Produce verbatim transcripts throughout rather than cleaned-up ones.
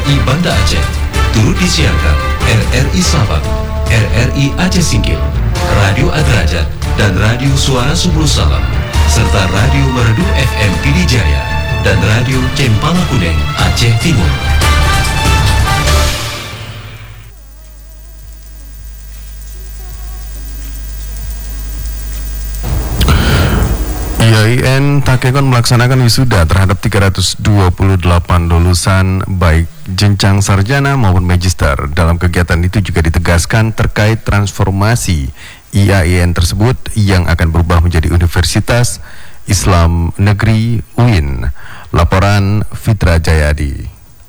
I Banda Aceh. Turut disiarkan R R I Sabang, R R I Aceh Singkil, Radio Adrajat, dan Radio Suara Subul Salam, serta Radio Merdu F M Pidijaya dan Radio Cempala Kuning Aceh Timur. I A I N Takengon melaksanakan wisuda terhadap tiga ratus dua puluh delapan lulusan baik jenjang sarjana maupun magister. Dalam kegiatan itu juga ditegaskan terkait transformasi I A I N tersebut yang akan berubah menjadi Universitas Islam Negeri U I N. Laporan Fitra Jayadi.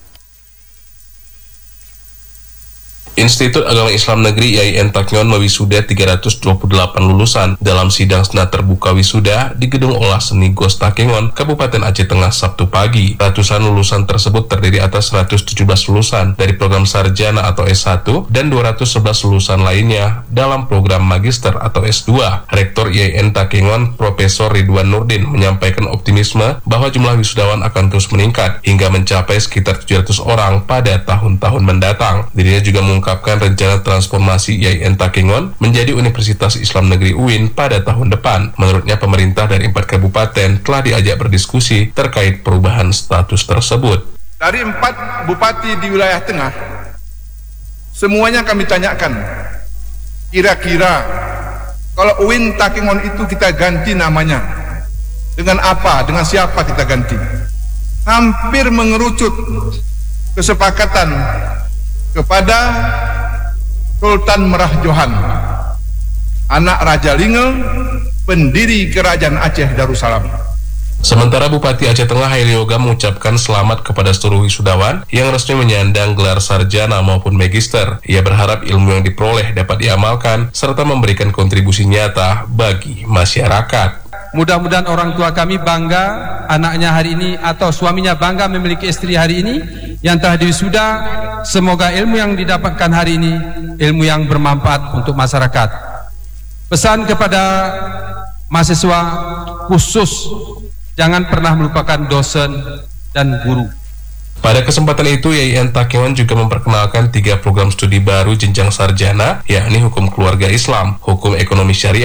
Institut Agama Islam Negeri I A I N Takengon mewisuda tiga ratus dua puluh delapan lulusan dalam sidang senat terbuka wisuda di Gedung Olah Seni Gos Takengon, Kabupaten Aceh Tengah, Sabtu pagi. Ratusan lulusan tersebut terdiri atas seratus tujuh belas lulusan dari program sarjana atau S satu dan dua ratus sebelas lulusan lainnya dalam program magister atau S dua. Rektor I A I N Takengon, Profesor Ridwan Nurdin, menyampaikan optimisme bahwa jumlah wisudawan akan terus meningkat hingga mencapai sekitar tujuh ratus orang pada tahun-tahun mendatang. Dirinya juga mengungkapkan mengungkapkan rencana transformasi I A I N Takengon menjadi Universitas Islam Negeri U I N pada tahun depan. Menurutnya, pemerintah dari empat kabupaten telah diajak berdiskusi terkait perubahan status tersebut. Dari empat bupati di wilayah tengah, semuanya kami tanyakan, kira-kira kalau U I N Takengon itu kita ganti namanya, dengan apa, dengan siapa kita ganti? Hampir mengerucut kesepakatan kepada Sultan Merah Johan, anak Raja Lingel, pendiri Kerajaan Aceh Darussalam. Sementara Bupati Aceh Tengah Hairi Yoga mengucapkan selamat kepada seluruh wisudawan yang resmi menyandang gelar sarjana maupun magister. Ia berharap ilmu yang diperoleh dapat diamalkan serta memberikan kontribusi nyata bagi masyarakat. Mudah-mudahan orang tua kami bangga anaknya hari ini atau suaminya bangga memiliki istri hari ini yang telah diwisuda. Semoga ilmu yang didapatkan hari ini ilmu yang bermanfaat untuk masyarakat. Pesan kepada mahasiswa khusus, jangan pernah melupakan dosen dan guru. Pada kesempatan itu, I A I N Takengon juga memperkenalkan tiga program studi baru jenjang sarjana, yakni Hukum Keluarga Islam, Hukum Ekonomi Syariah,